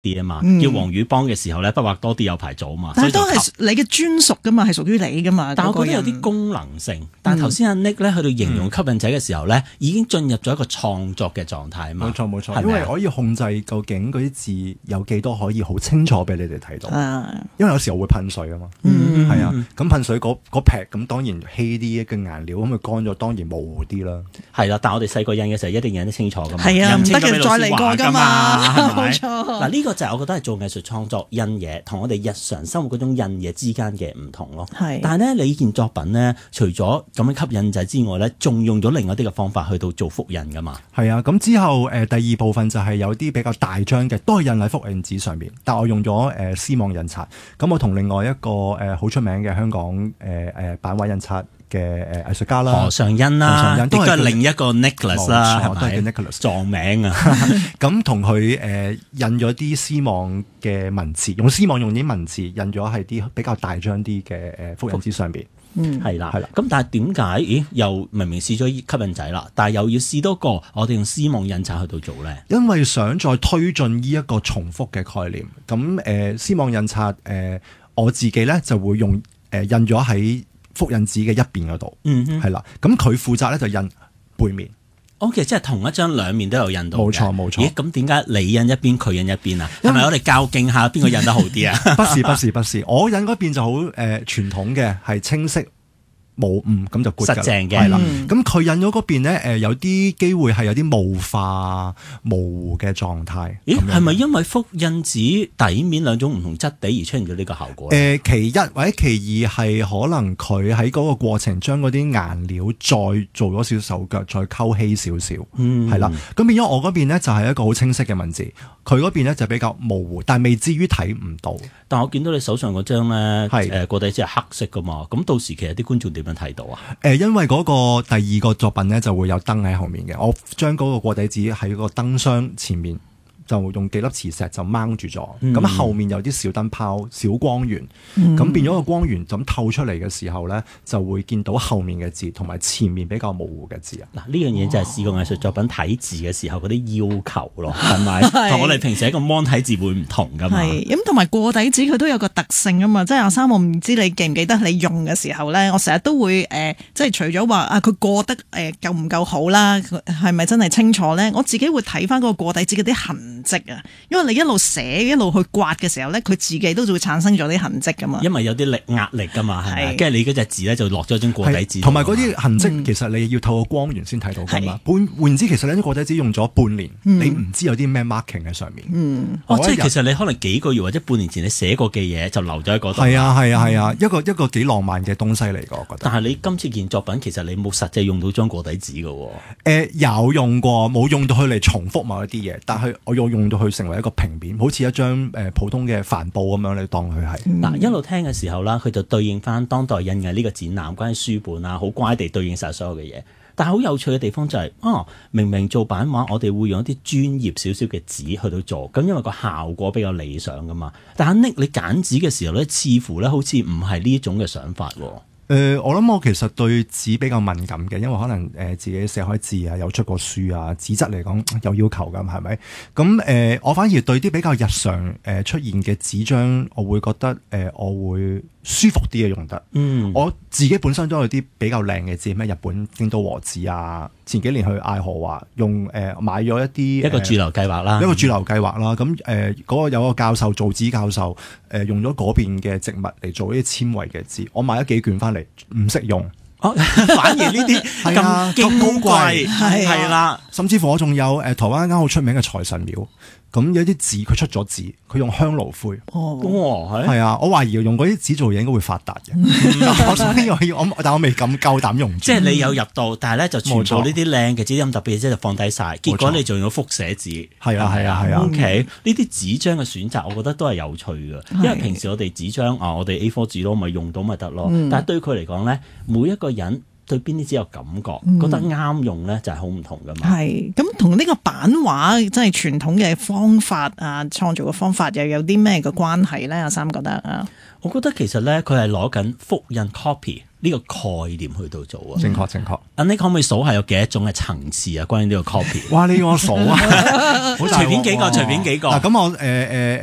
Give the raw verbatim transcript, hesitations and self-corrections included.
啲啊嘛，叫黃宇邦嘅時候咧，筆畫多啲有排做啊嘛， 但係都係你嘅專屬噶嘛，係屬於你噶嘛。 但係我覺得有啲功能性。但係頭先阿 Nick 咧去到形容吸引仔嘅時候咧，嗯、已經進入咗一個創作嘅狀態啊嘛。 冇錯冇錯，因為可以控制究竟嗰啲字有幾多可以好清楚俾你哋睇到。啊、因為有時候會噴水啊嘛，係、嗯、啊，咁噴水嗰嗰撇咁當然稀啲嘅顏料，咁佢乾咗當然模糊啲啦。係啦，但係我哋細個印嘅時候一定印得清楚噶嘛， 係啊，唔得嘅再嚟過噶嘛， 冇錯。 嗱呢個就係我覺得係做藝術創作印嘢，同我哋日常生活嗰種印嘢之間嘅唔同咯。係，但係咧你呢件作品咧，除咗咁樣吸引仔之外咧，仲用咗另外啲嘅方法去到做複印噶嘛。 係啊，咁之後誒、呃、第二部分就係有啲比較大張嘅，都係印喺複印紙上面，但我用咗誒絲網印刷。咁我同另外一個誒好、呃、出名嘅香港誒誒、呃、版畫印刷嘅誒藝術家啦， 何尚恩啦，亦都係另一個 Nicholas 啦，係咪？ 都係叫 Nicholas 撞名啊！ 咁同佢誒印咗啲絲網嘅文字，用絲網用啲文字印咗係啲比較大張啲嘅誒複印紙上邊。 嗯，係啦，係啦。咁但係點解？咦，又明明試咗吸引仔啦，但係又要試多個，我哋用絲網印刷去到做咧？ 因為想再推進呢一個重複嘅概念。咁誒絲網印刷誒、呃，我自己咧就會用誒、呃、印咗喺複印紙嘅一邊嗰度，嗯哼，係啦，咁佢負責咧就印背面。 O.K. 即係同一張兩面都有印到嘅， 冇錯冇錯。 咦，咁點解你印一邊，佢印一邊啊？係咪我哋較勁下邊個印得好啲啊？ 不是不是不是，我印嗰邊就好誒傳統嘅，係清晰。冇誤咁就 good 㗎啦， 實淨嘅係啦。咁佢、嗯、印咗嗰邊咧，誒有啲機會係有啲霧化、模糊嘅狀態。 咦，係咪因為複印紙底面兩種唔同質地而出現咗呢個效果？誒、 呃，其一或者其二係可能佢喺嗰個過程將嗰啲顏料再做咗少少手腳，再溝稀少少，係啦、嗯。咁變咗我嗰邊咧就係一個好清晰嘅文字，佢嗰邊咧就比較模糊，但係未至於睇唔到。 但我見到你手上嗰張咧，係誒個底紙係黑色噶嘛，咁到時其實啲觀眾點樣睇到啊？ 誒、呃，因為嗰個第二個作品咧就會有燈喺後面嘅，我將嗰個過底紙喺個燈箱前面。就用幾粒磁石就掹住咗，咁、嗯、後面有啲小燈泡、小光源，咁、嗯、變咗個光源咁透出嚟嘅時候咧，就會見到後面嘅字同埋前面比較模糊嘅字啊！ 嗱，呢樣嘢就係視覺藝術作品睇字嘅時候嗰啲要求咯，係咪？同我哋平時喺個 mon 睇字會唔同噶嘛？ 係，咁同埋過底紙佢都有個特性啊嘛，即係阿三，我唔知你記唔記得你用嘅時候咧，我成日都會誒、呃，即係除咗話啊，佢過得誒、呃、夠唔夠好啦，係咪真係清楚咧？我自己會睇翻嗰個過底紙嗰啲痕跡啊，因為你一路寫一路去刮嘅時候咧，佢自己都會產生咗啲痕跡噶嘛。 因為有啲力壓力噶嘛，係咪？跟住你嗰隻字咧就落咗張過底紙， 同埋嗰啲痕跡其實你要透過光源先睇到噶嘛。換換言之，其實呢張過底紙用咗半年，嗯、你唔知有啲咩 marking 喺上面。嗯， 哦，即係其實你可能幾個月或者半年前你寫過嘅嘢就留咗喺嗰度。 係啊係啊係啊，啊，一個一個幾浪漫嘅東西嚟噶，我覺得。 但係你今次件作品其實你冇實際用到張過底紙噶。誒、 呃，有用過，冇用到佢嚟重複某一啲嘢，但係我又用到佢成為一個平面，好似一張誒普通嘅帆布咁樣，你當佢係。嗱、 嗯，一路聽嘅時候啦，佢就對應翻當代印藝呢個展覽，關於書本啊，好乖地對應晒所有嘅嘢。但係好有趣嘅地方就係、是，哦，明明做版畫，我哋會用一啲專業少少嘅紙去到做，咁因為個效果比較理想噶嘛。但係呢，你揀紙嘅時候咧，似乎咧好似唔係呢種嘅想法。 誒、呃，我諗我其實對紙比較敏感嘅，因為可能誒、呃、自己寫開字啊，有出過書啊，紙質嚟講有要求㗎，係咪？咁誒、呃，我反而對啲比較日常誒出現嘅紙張，我會覺得誒、呃，我會舒服啲嘅用得。嗯，我自己本身都有啲比較靚嘅紙，咩日本京都和紙啊。前幾年去愛荷華用誒、呃、買咗一啲一個駐留計劃啦， 一個駐留計劃啦。咁誒嗰個有個教授造紙教授誒、呃、用咗嗰邊嘅植物嚟做呢啲纖維嘅紙，我買咗幾卷翻嚟，唔識用。 哦、反而呢啲咁咁高貴係啦， 甚至乎我仲有誒、呃、台灣一間好出名嘅財神廟。咁有啲紙佢出咗紙，佢用香爐灰。哦，係係啊，我懷疑用嗰啲紙做嘢應該會發達嘅。我所以我要我，但我未咁夠膽用。 即係你有入到，但係咧就全部呢啲靚嘅紙咁特別嘅紙就放低晒。結果你仲用咗複寫紙。係啊係啊係啊。O K，呢啲紙張嘅選擇，我覺得都係有趣嘅。因為平時我哋紙張啊，我哋 A 四 紙咯，咪用到咪得咯。但係對佢嚟講咧，每一個人對邊啲紙有感覺，嗯、覺得啱用咧就係好唔同噶嘛。係咁同呢個版畫即係傳統嘅方法啊，創造嘅方法又有啲咩嘅關係咧？阿三覺得啊， 我覺得其實咧佢係攞緊複印 copy 呢個概念去到做啊。 正確正確。 啊，你可唔可以數下有幾多種嘅層次啊？關於呢個 copy？ 哇！你要我數啊， 隨便幾個，隨便幾個。 嗱，咁我誒誒。